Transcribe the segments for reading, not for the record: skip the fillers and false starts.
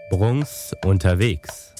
Brunks unterwegs.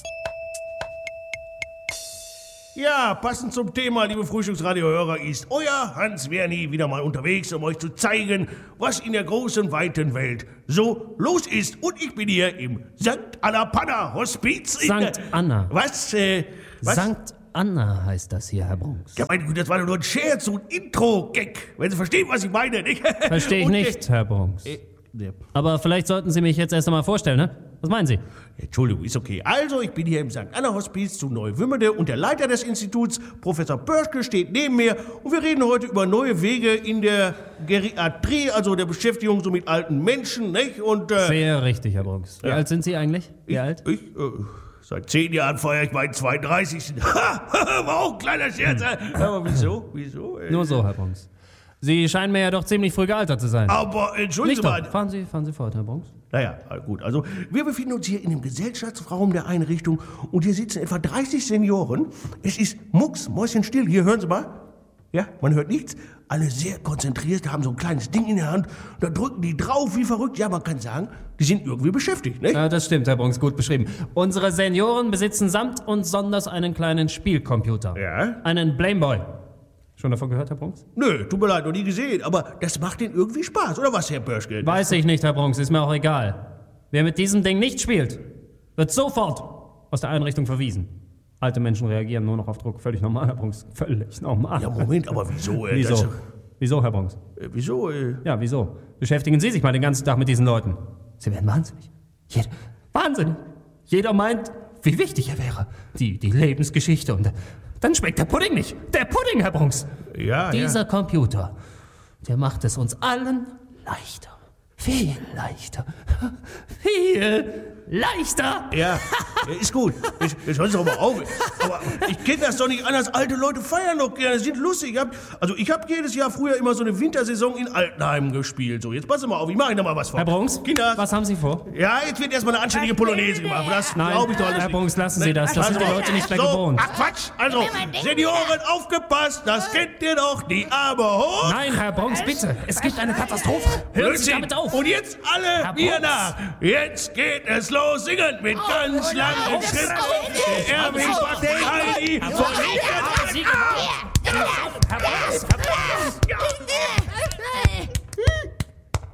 Ja, passend zum Thema, liebe Frühstücksradio-Hörer, ist euer Hans Werni wieder mal unterwegs, um euch zu zeigen, was in der großen, weiten Welt so los ist. Und ich bin hier im St. Anna Panna Hospiz. St. Anna. Was? St. Anna heißt das hier, Herr Brunks. Ja, meine Güte, das war doch nur ein Scherz, so ein Intro-Gag. Wenn Sie verstehen, was ich meine, nicht? Verstehe ich nicht, Herr Brunks. Aber vielleicht sollten Sie mich jetzt erst einmal vorstellen, ne? Was meinen Sie? Entschuldigung, ist okay. Also, ich bin hier im St. Anna Hospiz zu Neuwümmede und der Leiter des Instituts, Professor Börschke, steht neben mir und wir reden heute über neue Wege in der Geriatrie, also der Beschäftigung so mit alten Menschen, nicht? Und, Sehr richtig, Herr Brunks. Wie alt sind Sie eigentlich? Wie alt? Seit 10 Jahren feiere ich meinen 32. War auch ein kleiner Scherz. Aber wieso? Nur so, Herr Brunks. Sie scheinen mir ja doch ziemlich früh gealtert zu sein. Aber entschuldigen Sie mal. Fahren Sie fort, Herr Brunks. Naja, gut. Also, wir befinden uns hier in dem Gesellschaftsraum der Einrichtung und hier sitzen etwa 30 Senioren. Es ist mucksmäuschenstill. Hier, hören Sie mal. Ja, man hört nichts. Alle sehr konzentriert, haben so ein kleines Ding in der Hand. Da drücken die drauf wie verrückt. Ja, man kann sagen, die sind irgendwie beschäftigt, ne? Ja, das stimmt, Herr Brunks, gut beschrieben. Unsere Senioren besitzen samt und sonders einen kleinen Spielcomputer. Ja? Einen Blameboy. Schon davon gehört, Herr Brunks? Nö, tut mir leid, noch nie gesehen. Aber das macht denen irgendwie Spaß, oder was, Herr Börschke? Weiß ich nicht, Herr Brunks, ist mir auch egal. Wer mit diesem Ding nicht spielt, wird sofort aus der Einrichtung verwiesen. Alte Menschen reagieren nur noch auf Druck. Völlig normal, Herr Brunks. Völlig normal. Ja, Moment, aber wieso? Wieso? Wieso, Herr Brunks? Wieso? Ja, wieso? Beschäftigen Sie sich mal den ganzen Tag mit diesen Leuten. Sie werden wahnsinnig. Wahnsinnig. Jeder meint, wie wichtig er wäre. Die Lebensgeschichte. Und dann schmeckt der Pudding nicht. Der Pudding, Herr Brunks. Ja, Dieser Computer, der macht es uns allen leichter. Viel leichter. Viel leichter. Ja, ist gut. Jetzt hören Sie doch mal auf. Aber ich kenne das doch nicht anders. Alte Leute feiern doch gerne, sind lustig. Ich hab jedes Jahr früher immer so eine Wintersaison in Altenheimen gespielt. So, jetzt passen Sie mal auf, ich mache Ihnen mal was vor. Herr Brunks, Kinder, was haben Sie vor? Ja, jetzt wird erstmal eine anständige Polonaise gemacht. Das glaube ich doch alles Herr nicht. Brunks, lassen Sie das. Das sind die Leute nicht mehr gewohnt. Ach Quatsch. Also, Senioren, aufgepasst. Das kennt ihr doch, die Arme hoch. Nein, Herr Brunks, bitte. Es gibt eine Katastrophe. Hören Sie damit auf. Und jetzt alle mir nach. Jetzt geht es los. Singen mit ganz langen Schritten. Erwin Bach, Heidi von hinten. Herr Brunks,